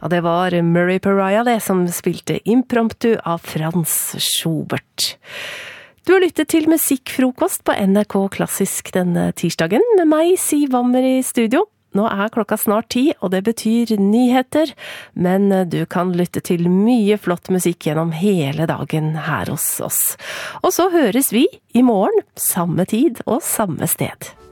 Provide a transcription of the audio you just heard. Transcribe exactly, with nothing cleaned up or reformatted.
Ja, det var Murray Pariah det som spilte Impromptu av Franz Schubert. Du har lyttet til Musikkfrokost på N R K Klassisk denne tirsdagen med meg, Siv Wammer i studio. Nå er klokka snart ti, og det betyr nyheter, men du kan lytte til mye flott musikk gjennom hele dagen her hos oss. Og så høres vi i morgen, samme tid og samme sted.